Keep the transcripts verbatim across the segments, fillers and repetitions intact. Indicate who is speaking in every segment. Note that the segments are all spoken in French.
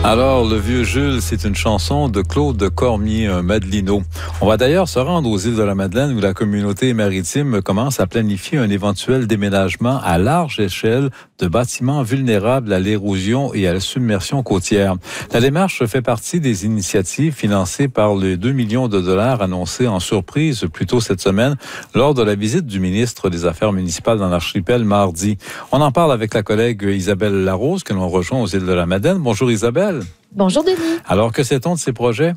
Speaker 1: Alors, le vieux Jules, c'est une chanson de Claude Cormier, un Madelino. On va d'ailleurs se rendre aux îles de la Madeleine où la communauté maritime commence à planifier un éventuel déménagement à large échelle de bâtiments vulnérables à l'érosion et à la submersion côtière. La démarche fait partie des initiatives financées par les deux millions de dollars annoncés en surprise plus tôt cette semaine lors de la visite du ministre des Affaires municipales dans l'archipel mardi. On en parle avec la collègue Isabelle Larose que l'on rejoint aux îles de la Madeleine. Bonjour Isabelle.
Speaker 2: Bonjour Denis.
Speaker 1: Alors, que sait-on de ces projets?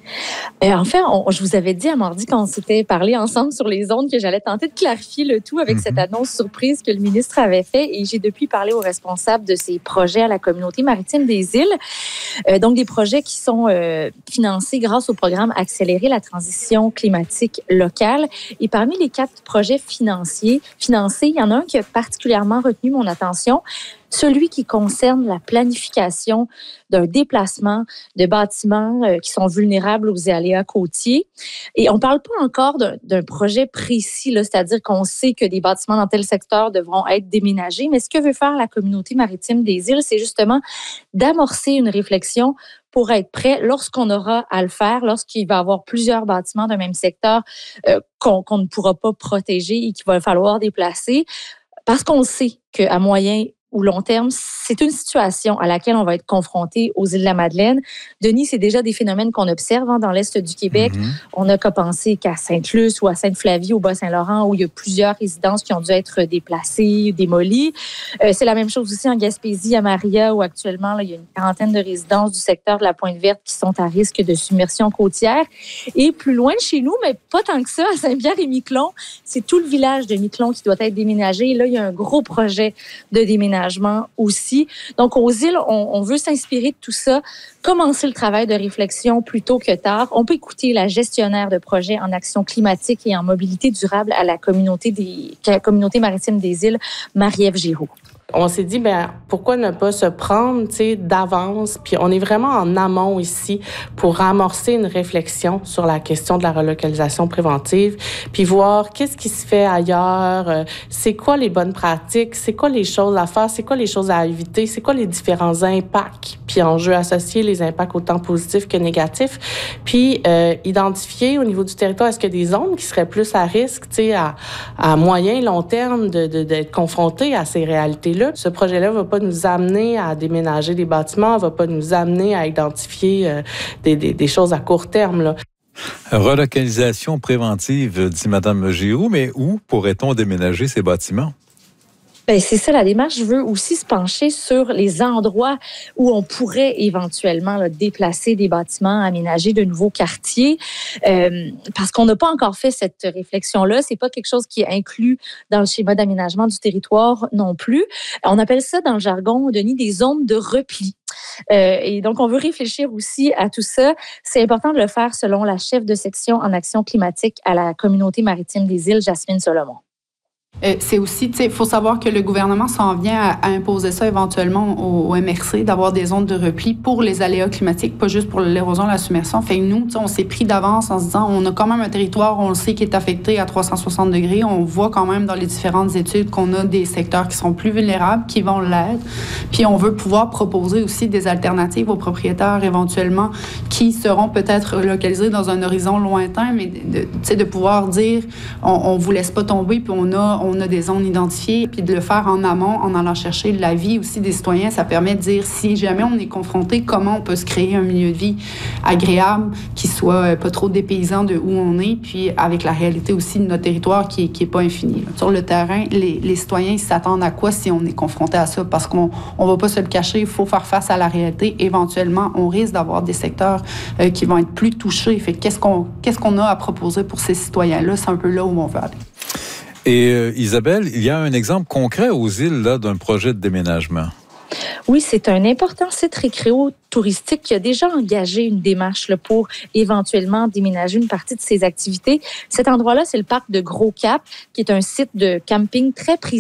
Speaker 2: Euh, en fait, on, je vous avais dit à mardi quand on s'était parlé ensemble sur les ondes que j'allais tenter de clarifier le tout avec mm-hmm. cette annonce surprise que le ministre avait fait et j'ai depuis parlé aux responsables de ces projets à la communauté maritime des îles. Euh, donc, des projets qui sont euh, financés grâce au programme Accélérer la transition climatique locale. Et parmi les quatre projets financiers, financés, il y en a un qui a particulièrement retenu mon attention. Celui qui concerne la planification d'un déplacement de bâtiments euh, qui sont vulnérables aux aléas côtiers. Et on ne parle pas encore d'un, d'un projet précis, là, c'est-à-dire qu'on sait que des bâtiments dans tel secteur devront être déménagés, mais ce que veut faire la communauté maritime des îles, c'est justement d'amorcer une réflexion pour être prêt lorsqu'on aura à le faire, lorsqu'il va y avoir plusieurs bâtiments d'un même secteur euh, qu'on, qu'on ne pourra pas protéger et qu'il va falloir déplacer, parce qu'on sait qu'à moyen ou long terme, c'est une situation à laquelle on va être confronté aux îles de la Madeleine. Denis, c'est déjà des phénomènes qu'on observe hein, dans l'est du Québec. Mm-hmm. On n'a qu'à penser qu'à Sainte-Luce ou à Sainte-Flavie, au Bas-Saint-Laurent, où il y a plusieurs résidences qui ont dû être déplacées, démolies. Euh, c'est la même chose aussi en Gaspésie, à Maria, où actuellement, là, il y a une quarantaine de résidences du secteur de la Pointe-Verte qui sont à risque de submersion côtière. Et plus loin de chez nous, mais pas tant que ça, à Saint-Pierre-et-Miquelon, c'est tout le village de Miquelon qui doit être déménagé. Et là, il y a un gros projet de déménagement aussi. Donc, aux îles, on, on veut s'inspirer de tout ça, commencer le travail de réflexion plus tôt que tard. On peut écouter la gestionnaire de projet en action climatique et en mobilité durable à la communauté, des, la communauté maritime des îles, Marie-Ève Giroux.
Speaker 3: On s'est dit, ben pourquoi ne pas se prendre, tu sais, d'avance, puis on est vraiment en amont ici pour amorcer une réflexion sur la question de la relocalisation préventive, puis voir qu'est-ce qui se fait ailleurs, euh, c'est quoi les bonnes pratiques, c'est quoi les choses à faire, c'est quoi les choses à éviter, c'est quoi les différents impacts, puis enjeux associés, les impacts autant positifs que négatifs, puis euh, identifier au niveau du territoire, est-ce qu'il y a des zones qui seraient plus à risque, tu sais, à, à moyen, long terme, de, de, d'être confrontées à ces réalités-là. Ce projet-là ne va pas nous amener à déménager des bâtiments, ne va pas nous amener à identifier euh, des, des, des choses à court terme, là.
Speaker 1: Relocalisation préventive, dit Mme Giroux, mais où pourrait-on déménager ces bâtiments?
Speaker 2: Bien, c'est ça, la démarche veut aussi se pencher sur les endroits où on pourrait éventuellement là, déplacer des bâtiments, aménager de nouveaux quartiers, euh, parce qu'on n'a pas encore fait cette réflexion-là. C'est pas quelque chose qui est inclus dans le schéma d'aménagement du territoire non plus. On appelle ça dans le jargon, Denis, des zones de repli. Euh, et donc, on veut réfléchir aussi à tout ça. C'est important de le faire selon la chef de section en action climatique à la communauté maritime des îles, Jasmine Solomon.
Speaker 4: Euh, c'est aussi, tu sais, il faut savoir que le gouvernement s'en vient à, à imposer ça éventuellement au, au M R C, d'avoir des zones de repli pour les aléas climatiques, pas juste pour l'érosion, la submersion. Fait que nous, tu sais, on s'est pris d'avance en se disant, on a quand même un territoire, on le sait, qui est affecté à trois cent soixante degrés. On voit quand même dans les différentes études qu'on a des secteurs qui sont plus vulnérables, qui vont l'être. Puis on veut pouvoir proposer aussi des alternatives aux propriétaires éventuellement qui seront peut-être relocalisés dans un horizon lointain, mais de, tu sais, de pouvoir dire, on, on vous laisse pas tomber, puis on a on a des zones identifiées, puis de le faire en amont, en allant chercher l'avis aussi des citoyens, ça permet de dire si jamais on est confronté, comment on peut se créer un milieu de vie agréable, qui soit pas trop dépaysant de où on est, puis avec la réalité aussi de notre territoire qui est, qui est pas infini. Sur le terrain, les, les citoyens s'attendent à quoi si on est confronté à ça? Parce qu'on on va pas se le cacher, il faut faire face à la réalité. Éventuellement, on risque d'avoir des secteurs euh, qui vont être plus touchés. Fait qu'est-ce qu'on, qu'est-ce qu'on a à proposer pour ces citoyens-là? C'est un peu là où on veut aller.
Speaker 1: Et euh, Isabelle, il y a un exemple concret aux îles là, d'un projet de déménagement.
Speaker 2: Oui, c'est un important site récréo-touristique qui a déjà engagé une démarche là, pour éventuellement déménager une partie de ses activités. Cet endroit-là, c'est le parc de Gros-Cap, qui est un site de camping très prisé